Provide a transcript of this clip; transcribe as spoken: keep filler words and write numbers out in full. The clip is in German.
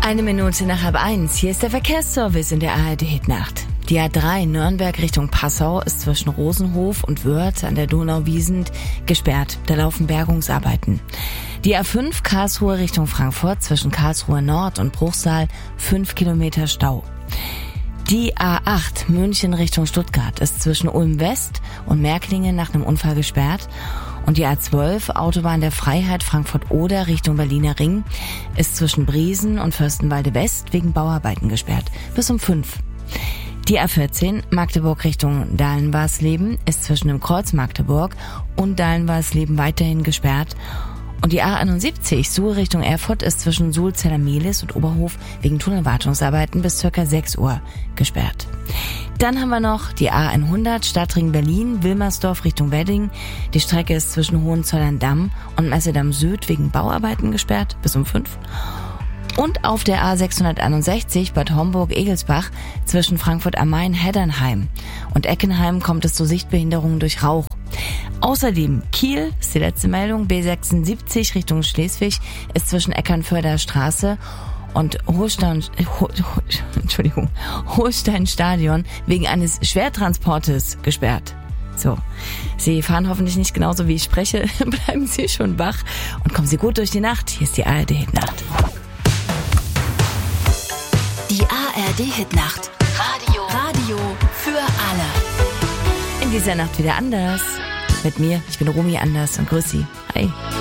Eine Minute nach halb eins. Hier ist der Verkehrsservice in der A R D-Hitnacht. Die A drei Nürnberg Richtung Passau ist zwischen Rosenhof und Wörth an der Donauwiesent gesperrt. Da laufen Bergungsarbeiten. Die A fünf Karlsruhe Richtung Frankfurt zwischen Karlsruhe Nord und Bruchsal fünf Kilometer Stau. Die A acht München Richtung Stuttgart ist zwischen Ulm West und Märklingen nach einem Unfall gesperrt. Und die A zwölf Autobahn der Freiheit Frankfurt-Oder Richtung Berliner Ring ist zwischen Briesen und Fürstenwalde West wegen Bauarbeiten gesperrt. Bis um fünf. Die A vierzehn Magdeburg Richtung Dahlen-Warsleben ist zwischen dem Kreuz Magdeburg und Dahlen-Warsleben weiterhin gesperrt. Und die A einundsiebzig Suhl Richtung Erfurt ist zwischen Suhl-Zellermehlis und Oberhof wegen Tunnelwartungsarbeiten bis ca. sechs Uhr gesperrt. Dann haben wir noch die A hundert Stadtring Berlin, Wilmersdorf Richtung Wedding. Die Strecke ist zwischen Hohenzollern-Damm und Messedamm Süd wegen Bauarbeiten gesperrt bis um fünf. Und auf der A sechshunderteinundsechzig Bad Homburg-Egelsbach zwischen Frankfurt am Main, Heddernheim und Eckenheim kommt es zu Sichtbehinderungen durch Rauch. Außerdem Kiel, ist die letzte Meldung, B sechsundsiebzig Richtung Schleswig ist zwischen Eckernförder Straße und Holstein, Ho, Ho, Entschuldigung, Holstein-Stadion wegen eines Schwertransportes gesperrt. So, Sie fahren hoffentlich nicht genauso wie ich spreche. Bleiben Sie schon wach und kommen Sie gut durch die Nacht. Hier ist die A R D-Hitnacht. Die A R D-Hitnacht. Radio. Radio für alle. In dieser Nacht wieder anders. Mit mir, ich bin Romy Anders und grüß Sie. Hi.